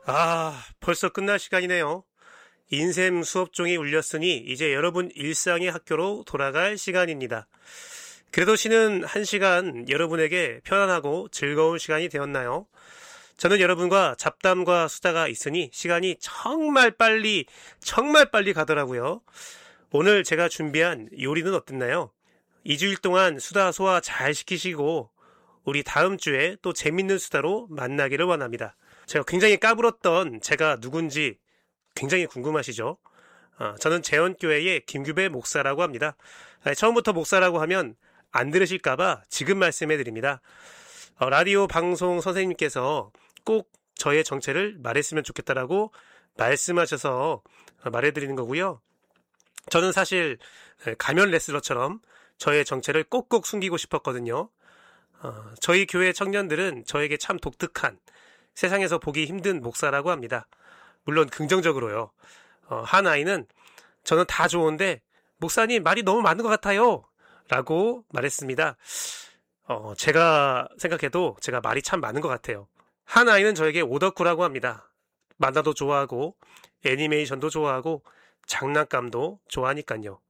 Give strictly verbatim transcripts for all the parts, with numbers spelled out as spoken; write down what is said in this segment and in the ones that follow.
아, 벌써 끝날 시간이네요. 인셈 수업종이 울렸으니 이제 여러분 일상의 학교로 돌아갈 시간입니다. 그래도 쉬는 한 시간 여러분에게 편안하고 즐거운 시간이 되었나요? 저는 여러분과 잡담과 수다가 있으니 시간이 정말 빨리 정말 빨리 가더라고요. 오늘 제가 준비한 요리는 어땠나요? 이 주일 동안 수다 소화 잘 시키시고 우리 다음 주에 또 재밌는 수다로 만나기를 원합니다. 제가 굉장히 까불었던 제가 누군지 굉장히 궁금하시죠? 어, 저는 재원교회의 김규배 목사라고 합니다. 아니, 처음부터 목사라고 하면 안 들으실까봐 지금 말씀해 드립니다. 어, 라디오 방송 선생님께서 꼭 저의 정체를 말했으면 좋겠다라고 말씀하셔서 말해드리는 거고요. 저는 사실 가면 레슬러처럼 저의 정체를 꼭꼭 숨기고 싶었거든요. 어, 저희 교회 청년들은 저에게 참 독특한, 세상에서 보기 힘든 목사라고 합니다. 물론 긍정적으로요. 어, 한 아이는 저는 다 좋은데 목사님 말이 너무 많은 것 같아요 라고 말했습니다. 어, 제가 생각해도 제가 말이 참 많은 것 같아요. 한 아이는 저에게 오덕후라고 합니다. 만화도 좋아하고 애니메이션도 좋아하고 장난감도 좋아하니까요.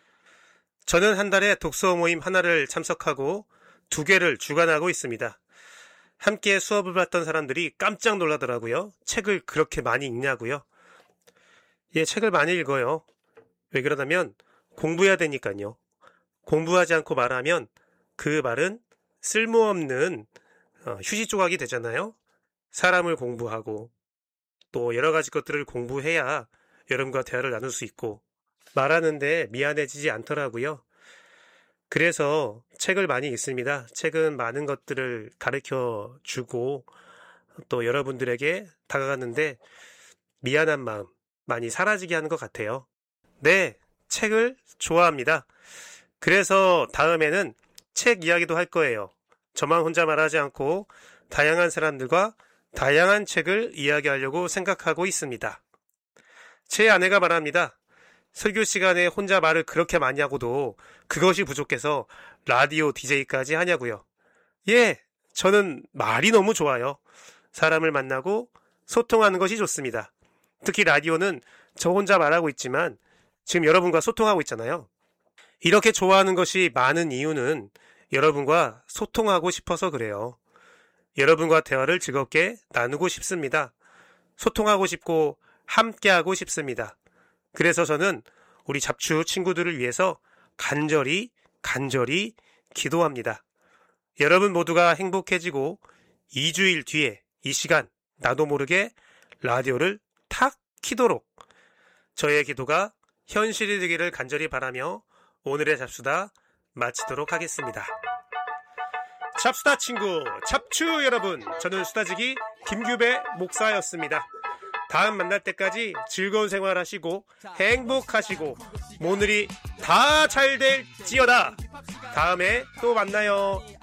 저는 한 달에 독서 모임 하나를 참석하고 두 개를 주관하고 있습니다. 함께 수업을 받던 사람들이 깜짝 놀라더라고요. 책을 그렇게 많이 읽냐고요. 예, 책을 많이 읽어요. 왜 그러냐면 공부해야 되니까요. 공부하지 않고 말하면 그 말은 쓸모없는 휴지 조각이 되잖아요. 사람을 공부하고 또 여러 가지 것들을 공부해야 여러분과 대화를 나눌 수 있고 말하는데 미안해지지 않더라고요. 그래서 책을 많이 읽습니다. 책은 많은 것들을 가르쳐 주고 또 여러분들에게 다가갔는데 미안한 마음 많이 사라지게 하는 것 같아요. 네, 책을 좋아합니다. 그래서 다음에는 책 이야기도 할 거예요. 저만 혼자 말하지 않고 다양한 사람들과 다양한 책을 이야기하려고 생각하고 있습니다. 제 아내가 말합니다. 설교 시간에 혼자 말을 그렇게 많이 하고도 그것이 부족해서 라디오 디제이까지 하냐고요. 예, 저는 말이 너무 좋아요. 사람을 만나고 소통하는 것이 좋습니다. 특히 라디오는 저 혼자 말하고 있지만 지금 여러분과 소통하고 있잖아요. 이렇게 좋아하는 것이 많은 이유는 여러분과 소통하고 싶어서 그래요. 여러분과 대화를 즐겁게 나누고 싶습니다. 소통하고 싶고 함께하고 싶습니다. 그래서 저는 우리 잡추 친구들을 위해서 간절히 간절히 기도합니다. 여러분 모두가 행복해지고 이 주일 뒤에 이 시간 나도 모르게 라디오를 탁 키도록 저의 기도가 현실이 되기를 간절히 바라며 오늘의 잡수다 마치도록 하겠습니다. 잡수다 친구, 잡추 여러분, 저는 수다지기 김규배 목사였습니다. 다음 만날 때까지 즐거운 생활하시고 행복하시고 오늘이 다 잘 될지어다. 다음에 또 만나요.